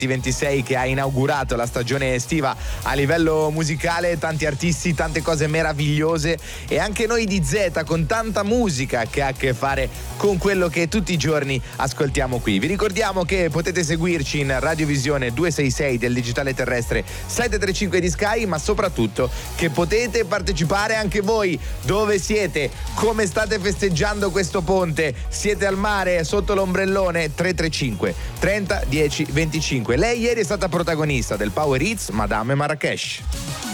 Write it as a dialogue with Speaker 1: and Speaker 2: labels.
Speaker 1: 26 che ha inaugurato la stagione estiva a livello musicale, tanti artisti, tante cose meravigliose e anche noi di Z con tanta musica che ha a che fare con quello che tutti i giorni ascoltiamo qui. Vi ricordiamo che potete seguirci in radiovisione 266 del digitale terrestre 735 di Sky, ma soprattutto che potete partecipare anche voi. Dove siete? Come state festeggiando questo ponte? Siete al mare, sotto l'ombrellone? 335 30 10 25. Lei ieri è stata protagonista del Power Hits Madame Marrakesh.